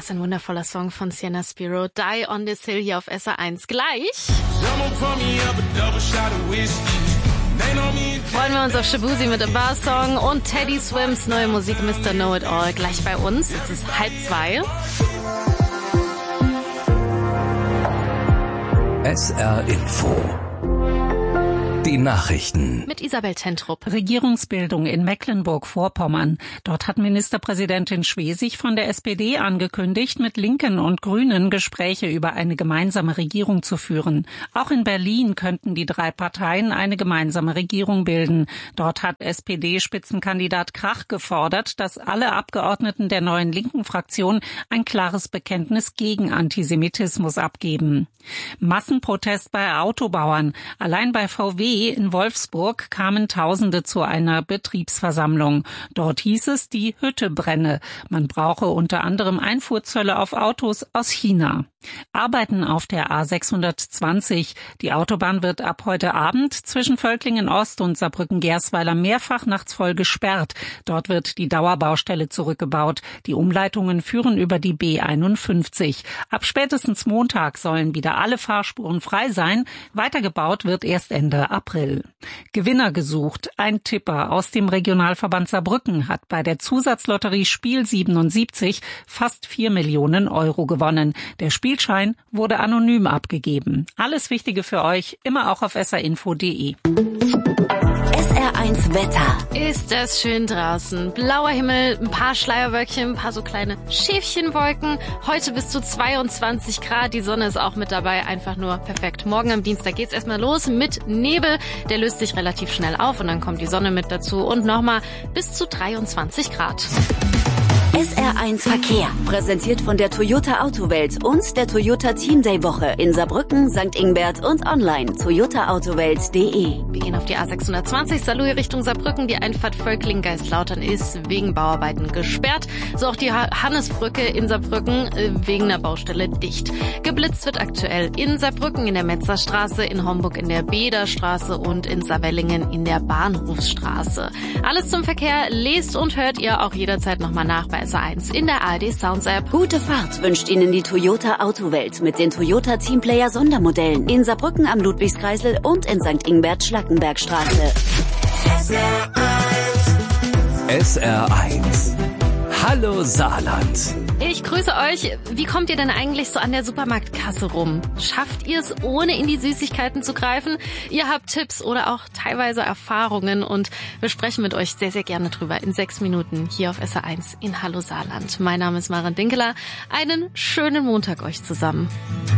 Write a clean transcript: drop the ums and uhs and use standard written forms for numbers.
Was ein wundervoller Song von Sienna Spiro. Die on this Hill hier auf SR1. Gleich freuen wir uns auf Shabuzi mit dem Bar-Song und Teddy Swims neue Musik Mr. Know-It-All gleich bei uns. Es ist 1:30. SR Info. Die Nachrichten. Mit Isabel Tentrup. Regierungsbildung in Mecklenburg-Vorpommern. Dort hat Ministerpräsidentin Schwesig von der SPD angekündigt, mit Linken und Grünen Gespräche über eine gemeinsame Regierung zu führen. Auch in Berlin könnten die drei Parteien eine gemeinsame Regierung bilden. Dort hat SPD-Spitzenkandidat Krach gefordert, dass alle Abgeordneten der neuen linken Fraktion ein klares Bekenntnis gegen Antisemitismus abgeben. Massenprotest bei Autobauern. Allein bei VW in Wolfsburg kamen Tausende zu einer Betriebsversammlung. Dort hieß es, die Hütte brenne. Man brauche unter anderem Einfuhrzölle auf Autos aus China. Arbeiten auf der A620. Die Autobahn wird ab heute Abend zwischen Völklingen Ost und Saarbrücken-Gersweiler mehrfach nachts voll gesperrt. Dort wird die Dauerbaustelle zurückgebaut. Die Umleitungen führen über die B51. Ab spätestens Montag sollen wieder alle Fahrspuren frei sein. Weitergebaut wird erst Ende April. Gewinner gesucht. Ein Tipper aus dem Regionalverband Saarbrücken hat bei der Zusatzlotterie Spiel 77 fast 4 Millionen Euro gewonnen. Der Spielschein wurde anonym abgegeben. Alles Wichtige für euch immer auch auf srinfo.de. SR1 Wetter. Ist es schön draußen. Blauer Himmel, ein paar Schleierwölkchen, ein paar so kleine Schäfchenwolken. Heute bis zu 22 Grad. Die Sonne ist auch mit dabei. Einfach nur perfekt. Morgen am Dienstag geht's erstmal los mit Nebel. Der löst sich relativ schnell auf und dann kommt die Sonne mit dazu. Und nochmal bis zu 23 Grad. SR1 Verkehr. Präsentiert von der Toyota Autowelt und der Toyota Team Day Woche in Saarbrücken, St. Ingbert und online toyotaautowelt.de. Wir gehen auf die A620 Saarlouis Richtung Saarbrücken. Die Einfahrt Völkling-Geistlautern ist wegen Bauarbeiten gesperrt. So auch die Hannesbrücke in Saarbrücken wegen der Baustelle dicht. Geblitzt wird aktuell in Saarbrücken in der Metzerstraße, in Homburg in der Bederstraße und in Saarwellingen in der Bahnhofsstraße. Alles zum Verkehr lest und hört ihr auch jederzeit nochmal nach bei SR1 in der ARD Sounds App. Gute Fahrt wünscht Ihnen die Toyota Autowelt mit den Toyota Teamplayer Sondermodellen in Saarbrücken am Ludwigskreisel und in St. Ingbert Schlackenbergstraße. SR1. Hallo Saarland. Ich grüße euch. Wie kommt ihr denn eigentlich so an der Supermarktkasse rum? Schafft ihr es, ohne in die Süßigkeiten zu greifen? Ihr habt Tipps oder auch teilweise Erfahrungen und wir sprechen mit euch sehr, sehr gerne drüber in 6 Minuten hier auf SR1 in Hallo Saarland. Mein Name ist Maren Dinkeler. Einen schönen Montag euch zusammen.